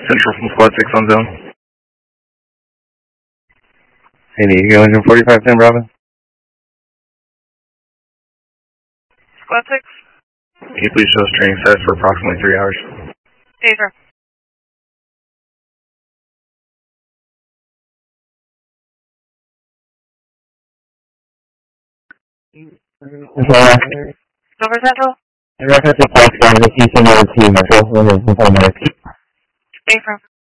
Central from Squad 6 on zone. Hey, you go engine 4510 Bravo? Squad 6? Can you please show us training status for approximately 3 hours? Favor. Silver Central? In reference to Fox 5, if you send over to Metro, when it's informative. Favor.